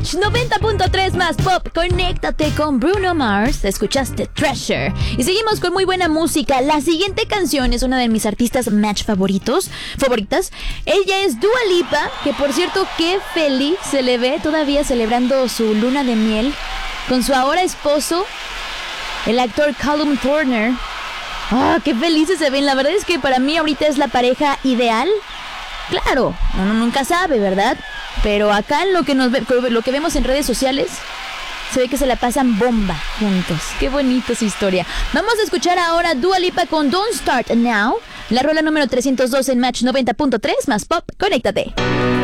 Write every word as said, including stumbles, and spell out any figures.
noventa punto tres más pop, conéctate con Bruno Mars. Escuchaste Treasure. Y seguimos con muy buena música. La siguiente canción es una de mis artistas match favoritos, favoritas. Ella es Dua Lipa, que por cierto, qué feliz se le ve todavía celebrando su luna de miel con su ahora esposo, el actor Callum Turner. ¡Ah, oh, qué felices se ven! La verdad es que para mí ahorita es la pareja ideal. Claro, uno nunca sabe, ¿verdad? Pero acá en lo que, nos ve, lo que vemos en redes sociales, se ve que se la pasan bomba juntos. ¡Qué bonita su historia! Vamos a escuchar ahora Dua Lipa con Don't Start Now, la rola número trescientos dos en Match noventa punto tres más pop. ¡Conéctate!